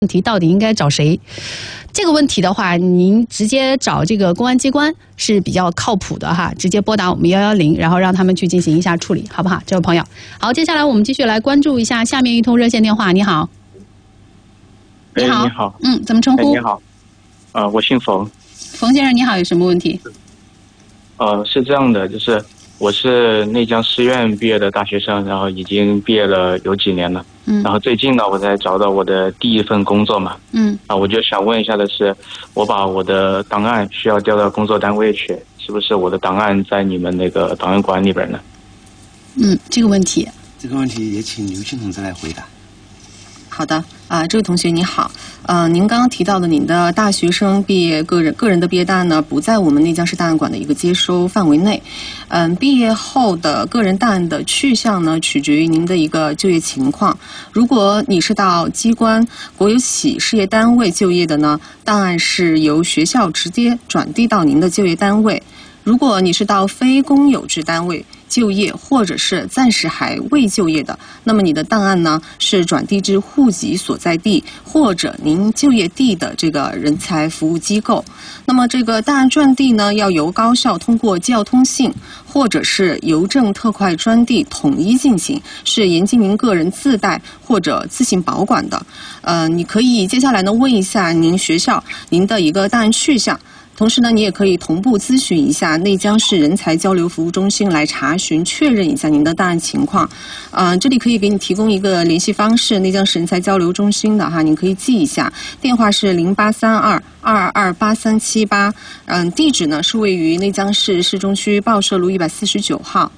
问题到底应该找谁？这个问题的话，您直接找这个公安机关是比较靠谱的哈，直接拨打我们110，然后让他们去进行一下处理，好不好？这位朋友，好，接下来我们继续来关注一下下面一通热线电话。你好， 你好，你好， 怎么称呼？ 你好，我姓冯。 冯先生，你好，有什么问题？ 是这样的，就是我是内江师院毕业的大学生，然后已经毕业了有几年了，然后最近呢，我才找到我的第一份工作嘛，我就想问一下的是，我把我的档案需要调到工作单位去，是不是我的档案在你们那个档案馆里边呢？ 这个问题也请刘庆同志来回答。 好的这位同学你好，您刚刚提到的您的大学生毕业个人的毕业档案呢，不在我们内江市档案馆的一个接收范围内。毕业后的个人档案的去向呢，取决于您的一个就业情况。如果你是到机关、国有企事业单位就业的呢，档案是由学校直接转递到您的就业单位。如果你是到非公有制单位就业，或者是暂时还未就业的，那么你的档案呢是转递至户籍所在地或者您就业地的这个人才服务机构。那么这个档案转递呢，要由高校通过机要通信或者是邮政特快专递统一进行，是严禁您个人自带或者自行保管的。你可以接下来呢问一下您学校您的一个档案去向。同时呢，你也可以同步咨询一下内江市人才交流服务中心来查询确认一下您的档案情况。这里可以给你提供一个联系方式，内江市人才交流中心的哈，您可以记一下，电话是0832228378。地址呢是位于内江市市中区报社路149号。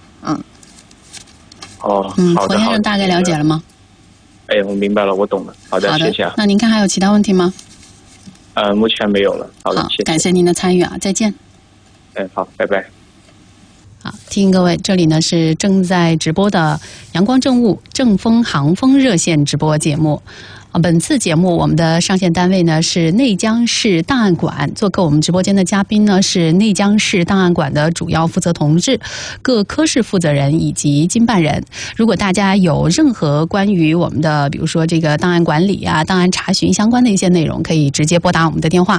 好的。 冯先生大概了解了吗？ 我明白了，我懂了。好的，谢谢。 那您看还有其他问题吗？ 目前没有了。好的，谢谢。 感谢您的参与啊，再见。 好，拜拜。 好，提醒各位，这里呢是正在直播的阳光政务正风航风热线直播节目。本次节目我们的上线单位呢是内江市档案馆，做客我们直播间的嘉宾呢是内江市档案馆的主要负责同志、各科室负责人以及经办人。如果大家有任何关于我们的比如说这个档案管理啊、档案查询相关的一些内容，可以直接拨打我们的电话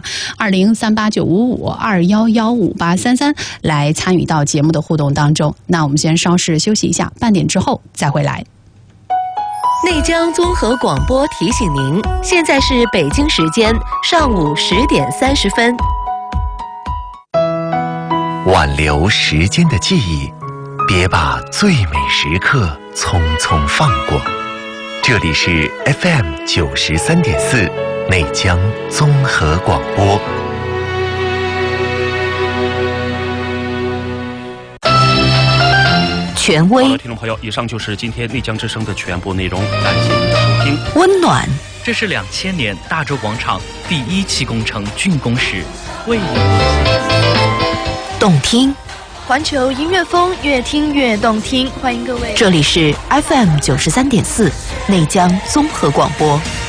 20389552115833来参与到节目的互动当中。那我们先稍事休息一下，半点之后再回来。 内江综合广播提醒您，现在是北京时间上午10点30分。 挽留时间的记忆，别把最美时刻匆匆放过。这里是 FM 93.4内江综合广播。 权威。 好的，听众朋友，以上就是今天内江之声的全部内容，感谢您的收听。 温暖， 这是2000年大洲广场第1期工程竣工时为您。 动听， 环球音乐风，越听越动听，欢迎各位。 这里是 FM 93.4内江综合广播。